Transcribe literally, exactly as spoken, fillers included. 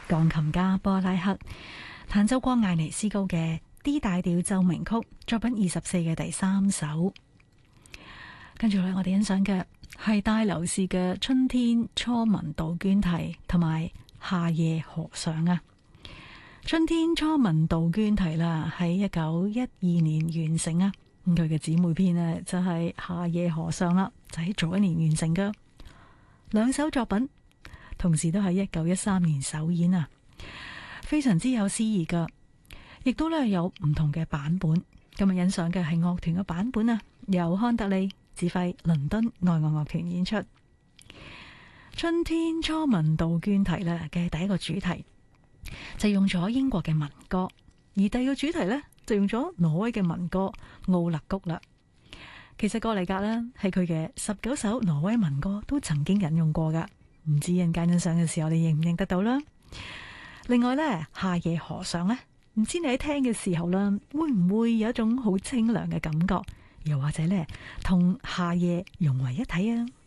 鋼琴家波拉克彈奏過艾尼斯高嘅 D 大調奏鳴曲作品二十四嘅第三首。跟住咧，我哋欣賞嘅係戴留士嘅《春天初聞杜鵑啼》同埋《夏夜河上》啊。《春天初聞杜鵑啼》啦，喺一九一二年完成啊。咁佢嘅姊妹篇呢，就係《夏夜河上》啦，就喺早一年完成噶。兩首作品同時都喺一九一三年首演啊，非常之有詩意噶，亦都咧有唔同嘅版本。今日欣賞嘅係樂團嘅版本啊，由康特利指揮倫敦愛樂樂團演出《春天初聞杜鵑啼》咧嘅第一個主題就用咗英國嘅民歌，而第二個主題呢，就用咗挪威嘅民歌《奧勒谷》啦。其實歌利格呢，係佢嘅十九首挪威民歌都曾經引用過噶，唔知人間欣賞嘅時候你認唔認得到啦？另外呢，《夏夜河上》呢，唔知你喺聽嘅時候啦，會唔會有一種好清涼嘅感覺？又或者呢，同夏夜融為一體啊？